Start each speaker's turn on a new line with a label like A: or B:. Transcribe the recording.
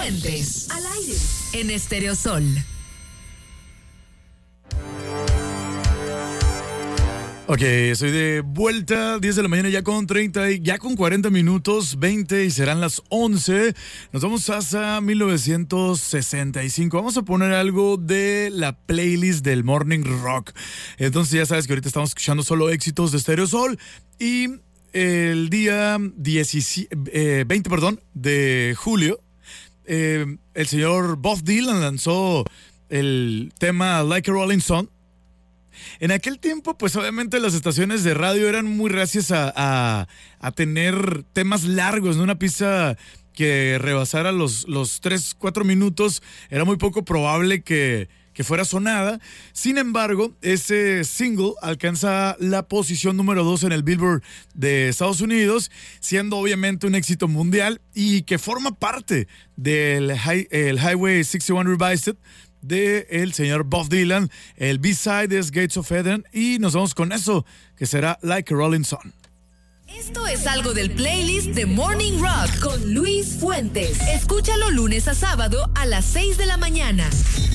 A: Fuentes, al aire, en Estéreo Sol.
B: Ok, estoy de vuelta, 10 de la mañana ya con 40 minutos, 20 y serán las 11. Nos vamos hasta 1965. Vamos a poner algo de la playlist del Morning Rock. Entonces ya sabes que ahorita estamos escuchando solo éxitos de Stereo Sol y el día 20 de julio, el señor Bob Dylan lanzó el tema Like a Rolling Stone. En aquel tiempo, pues obviamente las estaciones de radio eran muy reacias a tener temas largos, ¿no? Una pista que rebasara los 3-4 minutos era muy poco probable que fuera sonada. Sin embargo, ese single alcanza la posición número 2 en el Billboard de Estados Unidos, siendo obviamente un éxito mundial y que forma parte del Highway 61 Revised de el señor Bob Dylan. El B-side es Gates of Eden y nos vamos con eso, que será Like a Rolling Stone.
A: Esto es algo del playlist de Morning Rock con Luis Fuentes. Escúchalo lunes a sábado a las 6 de la mañana.